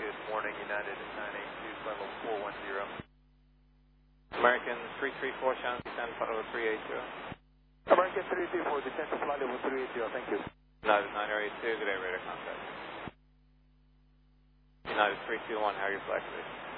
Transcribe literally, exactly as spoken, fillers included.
Good morning, United nine eight two, flight level four one zero. American three three four, Channel descend, flight level three eight zero. American three three four, descend to flight level three eight zero, thank you. United nine eight two, good day, radar contact. United three two one, how are your flight conditions?